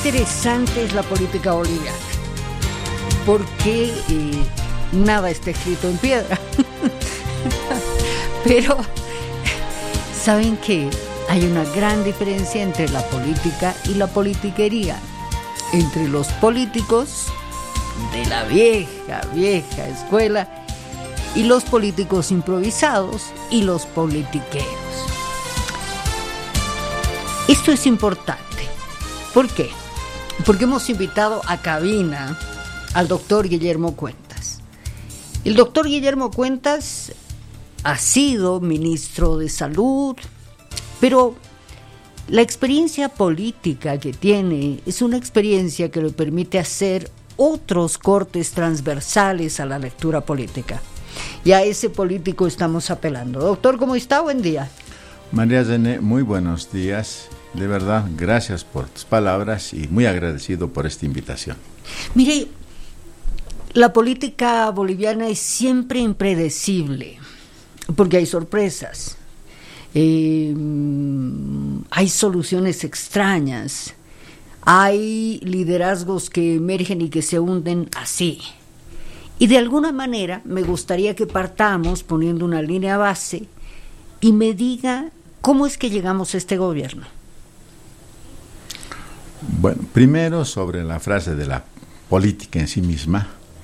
interesante es la política boliviana, porque nada está escrito en piedra. Pero saben que hay una gran diferencia entre la política y la politiquería, entre los políticos de la vieja escuela y los políticos improvisados y los politiqueros. Esto es importante. ¿Por qué? Porque hemos invitado a cabina al doctor Guillermo Cuentas. El doctor Guillermo Cuentas ha sido ministro de Salud, pero la experiencia política que tiene es una experiencia que le permite hacer otros cortes transversales a la lectura política. Y a ese político estamos apelando. Doctor, ¿cómo está? Buen día. María Zené, muy buenos días. De verdad, gracias por tus palabras y muy agradecido por esta invitación. Mire, la política boliviana es siempre impredecible, porque hay sorpresas, hay soluciones extrañas, hay liderazgos que emergen y que se hunden así. Y de alguna manera me gustaría que partamos poniendo una línea base y me diga cómo es que llegamos a este gobierno. Bueno, primero sobre la frase de la política en sí misma,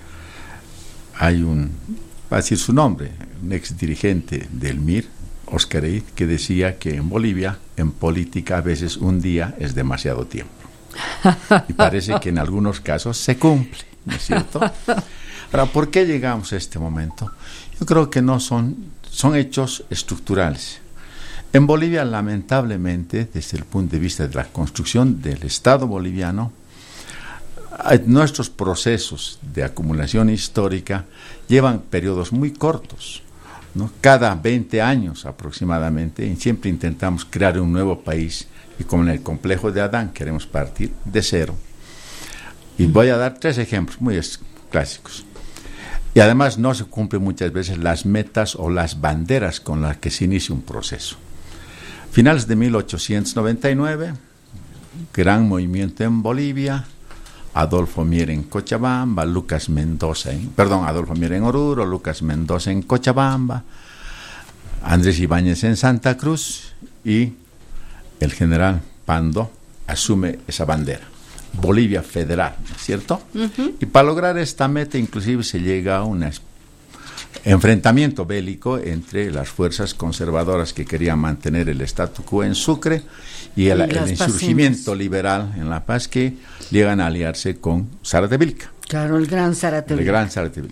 hay va a decir su nombre, un ex dirigente del MIR, Oscar Eid, que decía que en Bolivia, en política, a veces un día es demasiado tiempo. Y parece que en algunos casos se cumple, ¿no es cierto? Ahora, ¿por qué llegamos a este momento? Yo creo que no son hechos estructurales. En Bolivia, lamentablemente, desde el punto de vista de la construcción del Estado boliviano, nuestros procesos de acumulación histórica llevan periodos muy cortos, ¿no? Cada 20 años aproximadamente, y siempre intentamos crear un nuevo país, y como en el complejo de Adán queremos partir de cero. Y voy a dar 3 ejemplos muy clásicos. Y además no se cumplen muchas veces las metas o las banderas con las que se inicia un proceso. Finales de 1899, gran movimiento en Bolivia, Adolfo Mier en Cochabamba, Adolfo Mier en Oruro, Lucas Mendoza en Cochabamba, Andrés Ibáñez en Santa Cruz, y el general Pando asume esa bandera, Bolivia Federal, ¿no es cierto? Uh-huh. Y para lograr esta meta inclusive se llega a un enfrentamiento bélico entre las fuerzas conservadoras que querían mantener el statu quo en Sucre y el insurgimiento liberal en La Paz, que llegan a aliarse con Zárate Vilca. Claro, el gran Zárate Vilca.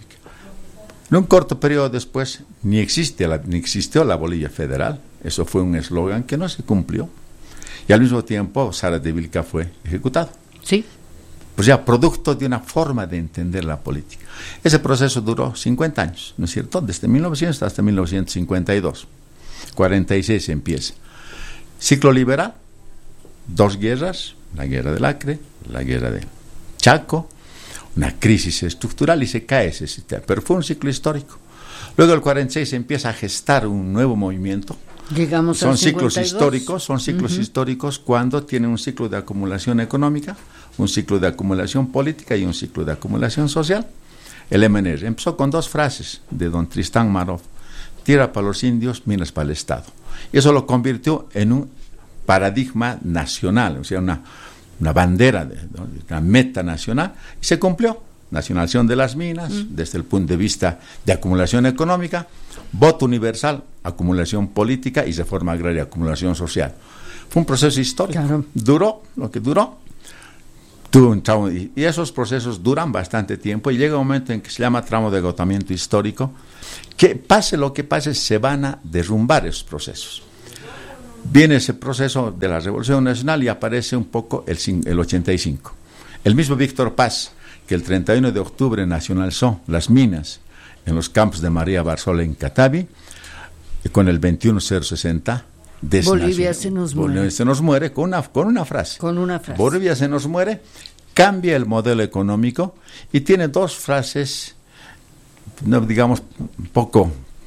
En un corto periodo después ni existió la Bolivia Federal. Eso fue un eslogan que no se cumplió. Y al mismo tiempo Zárate Vilca fue ejecutado. Sí. Pues ya producto de una forma de entender la política. Ese proceso duró 50 años, ¿no es cierto? Desde 1900 hasta 1952. 46 empieza. Ciclo liberal, 2 guerras, la guerra del Acre, la guerra del Chaco, una crisis estructural y se cae ese sistema. Pero fue un ciclo histórico. Luego el 46 se empieza a gestar un nuevo movimiento. Llegamos son al 52. Ciclos históricos cuando tienen un ciclo de acumulación económica, un ciclo de acumulación política y un ciclo de acumulación social. El MNR empezó con 2 frases de don Tristán Marov: tierra para los indios, minas para el Estado. Y eso lo convirtió en un paradigma nacional, o sea, una bandera, una meta nacional, y se cumplió. Nacionalización de las minas, desde el punto de vista de acumulación económica, voto universal, acumulación política y reforma agraria, acumulación social. Fue un proceso histórico. Claro. Duró lo que duró. Tuvo un tramo, y esos procesos duran bastante tiempo, y llega un momento en que se llama tramo de agotamiento histórico, que pase lo que pase, se van a derrumbar esos procesos. Viene ese proceso de la Revolución Nacional y aparece un poco el 85. El mismo Víctor Paz, que el 31 de octubre nacionalizó las minas en los campos de María Barzola en Catavi, y con el 21060 Bolivia se nos muere. Bolivia se nos muere con una frase. Bolivia se nos muere, cambia el modelo económico y tiene 2 frases, no, digamos, un poco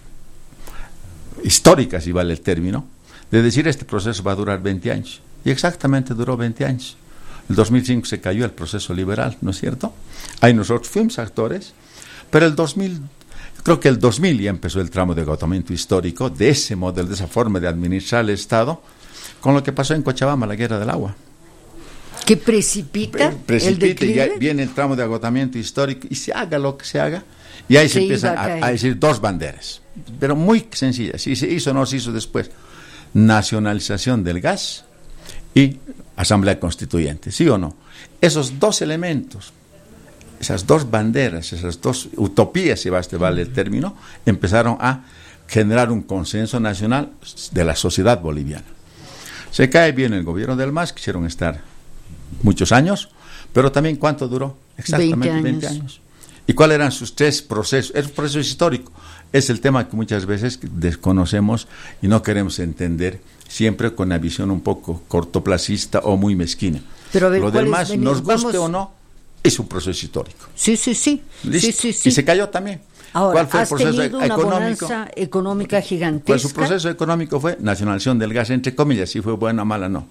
históricas, si vale el término, de decir este proceso va a durar 20 años. Y exactamente duró 20 años. El 2005 se cayó el proceso liberal, ¿no es cierto? Ahí nosotros fuimos actores, pero creo que el 2000 ya empezó el tramo de agotamiento histórico de ese modelo, de esa forma de administrar el Estado, con lo que pasó en Cochabamba, la guerra del agua. Que precipita el declive. Ya viene el tramo de agotamiento histórico y se haga lo que se haga, y ahí se empiezan a decir dos banderas, pero muy sencillas. Si se hizo o no se hizo después, nacionalización del gas y asamblea constituyente, ¿sí o no? Esos dos elementos, esas dos banderas, esas dos utopías, si vale el término, empezaron a generar un consenso nacional de la sociedad boliviana. Se cae bien el gobierno del MAS, quisieron estar muchos años, pero también ¿cuánto duró? Exactamente 20 años. ¿Y cuáles eran sus tres procesos? Es un proceso histórico. Es el tema que muchas veces desconocemos y no queremos entender, siempre con una visión un poco cortoplacista o muy mezquina. Pero a ver, lo demás, nos guste o no, es un proceso histórico. Sí. Sí. Y se cayó también. Ahora, ¿cuál fue el proceso una bonanza económica gigantesca? Pues su proceso económico fue nacionalización del gas, entre comillas, si fue buena o mala, no.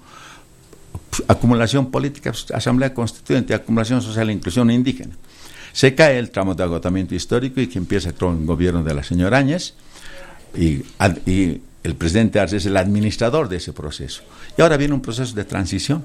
Acumulación política, asamblea constituyente, acumulación social e inclusión indígena. Se cae el tramo de agotamiento histórico y que empieza con el gobierno de la señora Áñez y el presidente Arce es el administrador de ese proceso. Y ahora viene un proceso de transición.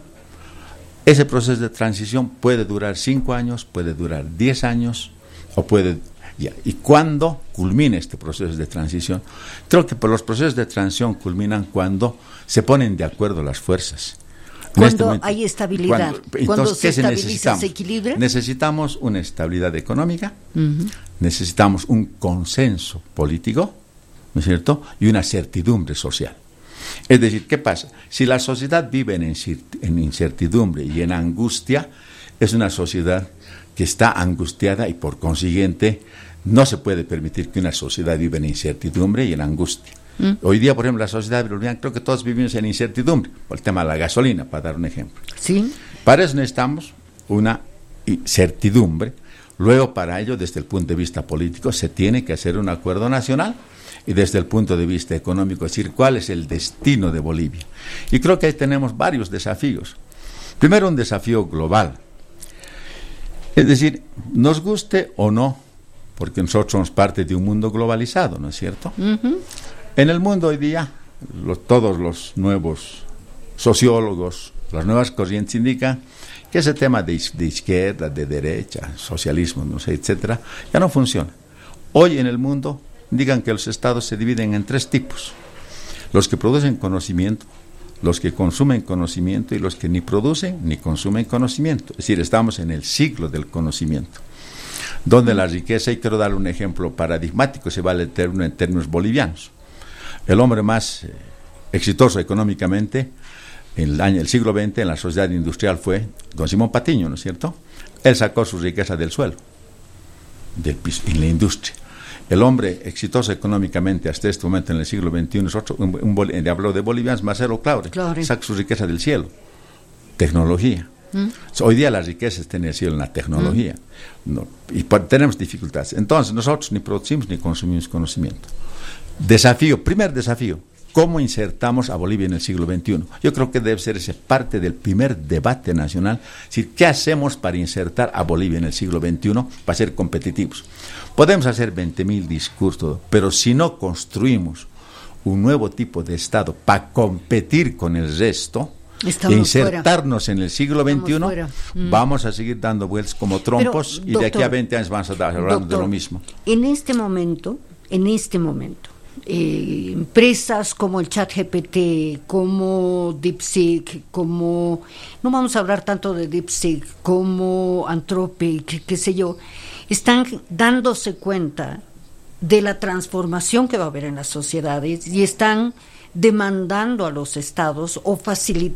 Ese proceso de transición puede durar 5 años, puede durar 10 años, o puede... ¿Y cuándo culmina este proceso de transición? Creo que los procesos de transición culminan cuando se ponen de acuerdo las fuerzas. Cuando hay estabilidad, cuando se estabiliza, se equilibra. Necesitamos una estabilidad económica, necesitamos un consenso político, ¿no es cierto? Y una certidumbre social. Es decir, ¿qué pasa? Si la sociedad vive en incertidumbre y en angustia, es una sociedad que está angustiada y por consiguiente no se puede permitir que una sociedad viva en incertidumbre y en angustia. Hoy día, por ejemplo, la sociedad boliviana, creo que todos vivimos en incertidumbre, por el tema de la gasolina, para dar un ejemplo. Sí. Para eso necesitamos una certidumbre. Luego, para ello, desde el punto de vista político, se tiene que hacer un acuerdo nacional y desde el punto de vista económico, es decir, cuál es el destino de Bolivia. Y creo que ahí tenemos varios desafíos. Primero, un desafío global. Es decir, nos guste o no, porque nosotros somos parte de un mundo globalizado, ¿no es cierto? En el mundo hoy día, todos los nuevos sociólogos, las nuevas corrientes indican que ese tema de izquierda, de derecha, socialismo, no sé, etcétera, ya no funciona. Hoy en el mundo indican que los estados se dividen en 3 tipos: los que producen conocimiento, los que consumen conocimiento y los que ni producen ni consumen conocimiento. Es decir, estamos en el siglo del conocimiento, donde la riqueza, y quiero darle un ejemplo paradigmático, se vale el término en términos bolivianos. El hombre más exitoso económicamente en el siglo XX en la sociedad industrial fue don Simón Patiño, ¿no es cierto? Él sacó su riqueza del suelo, del piso, en la industria. El hombre exitoso económicamente hasta este momento en el siglo XXI, nosotros, habló de bolivianos, Marcelo Claure, saca su riqueza del cielo, tecnología. Hoy día la riqueza está en el cielo, en la tecnología, no, y tenemos dificultades. Entonces nosotros ni producimos ni consumimos conocimiento. Primer desafío, ¿cómo insertamos a Bolivia en el siglo XXI? Yo creo que debe ser ese parte del primer debate nacional, es decir, ¿qué hacemos para insertar a Bolivia en el siglo XXI para ser competitivos? Podemos hacer 20.000 discursos, pero si no construimos un nuevo tipo de Estado para competir con el resto, insertarnos en el siglo XXI, vamos a seguir dando vueltas como trompos. Pero, doctor, y de aquí a 20 años vamos a estar hablando de lo mismo. En este momento, empresas como el ChatGPT, como DeepSeek, no vamos a hablar tanto de DeepSeek, como Anthropic, qué sé yo, están dándose cuenta de la transformación que va a haber en las sociedades y están demandando a los estados o facilitando